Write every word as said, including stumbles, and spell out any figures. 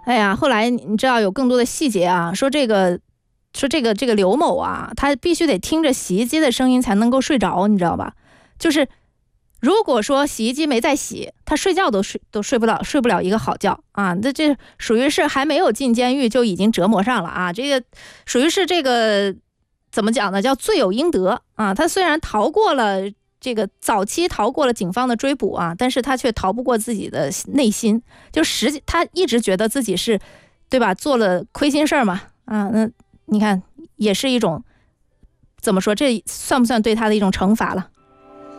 哎呀，后来你知道有更多的细节啊，说这个说这个这个刘某啊，他必须得听着洗衣机的声音才能够睡着，你知道吧？就是如果说洗衣机没在洗，他睡觉都睡都睡不了睡不了一个好觉啊！那这属于是还没有进监狱就已经折磨上了啊！这个属于是这个怎么讲呢？叫罪有应得啊！他虽然逃过了这个早期逃过了警方的追捕啊，但是他却逃不过自己的内心，就实际他一直觉得自己是，对吧？做了亏心事儿嘛啊！那你看也是一种怎么说？这算不算对他的一种惩罚了？